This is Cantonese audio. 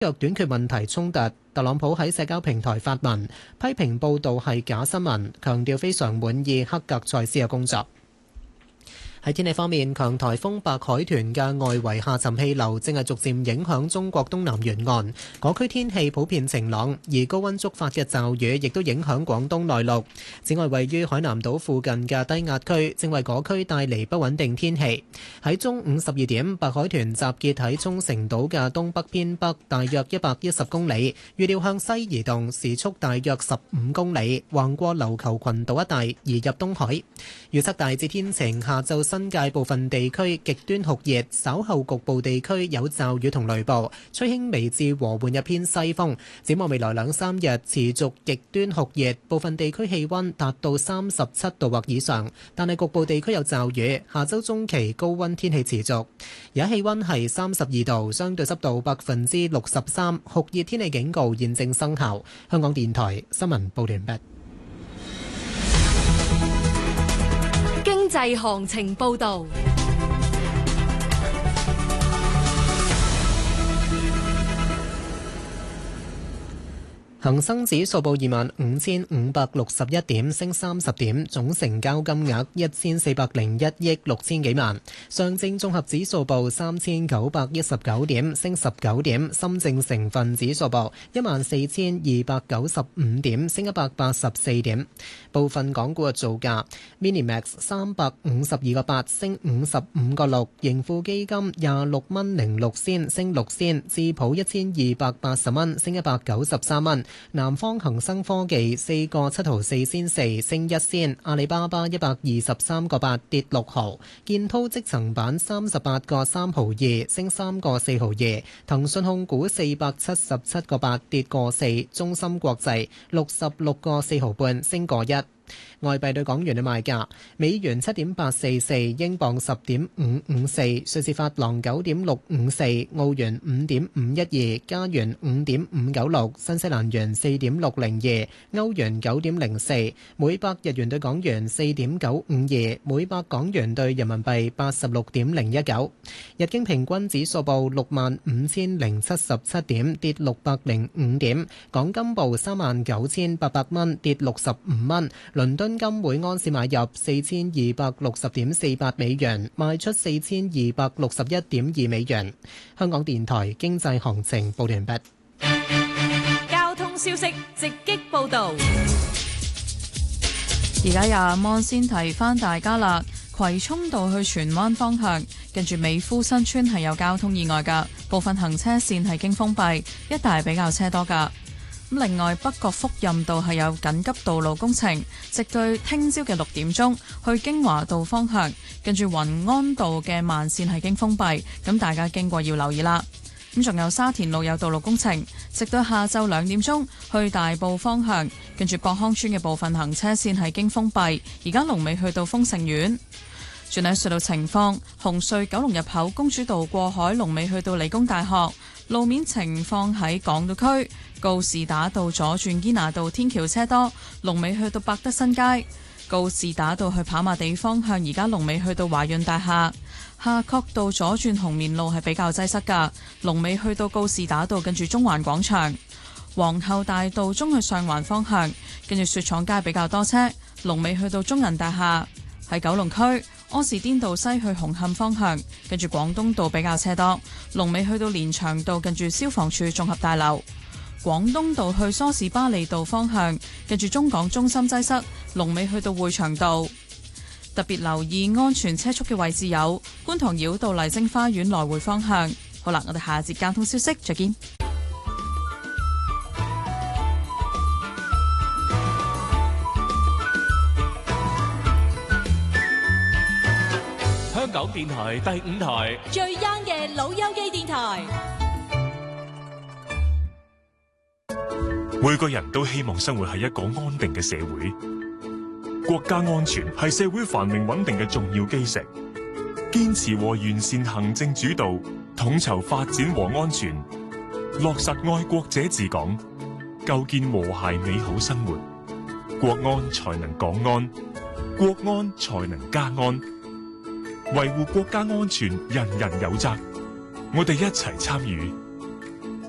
約短缺問題衝突，特朗普喺社交平台發文，批評報道係假新聞，強調非常滿意克格塞斯嘅工作。喺天氣方面，強颱風白海豚嘅外圍下沉氣流正係逐漸影響中國東南沿岸，嗰區天氣普遍晴朗，而高溫觸發嘅驟雨亦都影響廣東內陸。此外，位於海南島附近嘅低壓區正為嗰區帶嚟不穩定天氣。喺中午12點，白海豚集結喺沖繩島嘅東北偏北大約110公里，預料向西移動，時速大約15公里，橫過琉球群島一帶移入東海。預測大致天晴，下晝新界部分地區極端酷熱，稍後局部地區有驟雨同雷暴，吹輕微至和緩一偏西風。展望未來2-3日持續極端酷熱，部分地區氣溫達到37度或以上，但係局部地區有驟雨。下周中期高溫天氣持續，而家氣溫係32度，相對濕度63%，酷熱天氣警告現正生效。香港電台新聞報道完畢。 經濟行情報道。 恒生指數報25,561點，升30點，總成交金額1401億6千幾萬。上證綜合指數報3919點，升19點。深證成分指數報14,295點，升184點。部分港股嘅造價 ：Minimax 352個8，升55個6；盈富基金26蚊06仙，升6仙；智普1280蚊，升193蚊。南方恒生科技4個7毫4仙4，升1仙；阿里巴巴123個8，跌6毫；建滔積層板38個3毫2，升3個4毫2；騰訊控股477個8，跌個4；中芯國際66個4毫半，升個1。外幣對港元嘅賣價：美元7.844，英鎊10.554，瑞士法郎9.654，澳元5.512，加元5.596，新西蘭元4.602，歐元9.04，每百日元對港元4.952，每百港元對人民幣86.019。日經平均指數報65,077點，跌605點。港金報39,800蚊，跌65蚊。倫敦金每盎司買入4260.48美元，賣出4261.2美元。香港電台經濟行情報完畢。 交通消息直擊報導。 而家阿芒先提翻大家啦，葵涌道去荃灣方向，近住美孚新村係有交通意外㗎，部分行車線係經封閉，一帶比較車多㗎。另外，北角福蔭道係有緊急道路工程，直到聽朝嘅6點鐘，去京華道方向，跟住雲安道嘅慢線係經封閉，咁大家經過要留意啦。咁仲有沙田路有道路工程，直到下晝2點鐘，去大埔方向，跟住博康村嘅部分行車線係經封閉，而家龍尾去到豐盛苑。轉睇隧道情況，紅隧九龍入口公主道過海龍尾去到理工大學。路面情況喺港島區，告士打道左轉堅拿道天橋車多，龍尾去到百德新街；告士打道去跑馬地方向，而家龍尾去到華潤大廈。夏慤道左轉紅棉路係比較擠塞㗎，龍尾去到告士打道近住中環廣場。皇后大道中去上環方向，跟住雪廠街比較多車，龍尾去到中銀大廈。喺九龍區，柯士甸道西去紅磡方向，跟住廣東道比較車多，龍尾去到連翔道近住消防處綜合大樓。廣東道去梳士巴利道方向，跟住中港中心擠塞，龍尾去到匯祥道。特別留意安全車速嘅位置有觀塘繞道麗晶花園來回方向。好啦，我哋下節交通消息再見。 香港電台第5台最 young 嘅老友記電台。 每個人都希望生活喺一個安定嘅社會，國家安全係社會繁榮穩定嘅重要基石。堅持和完善行政主導，統籌發展和安全，落實愛國者治港，構建和諧美好生活，國安才能港安，國安才能家安。維護國家安全，人人有責。我哋一齊參與，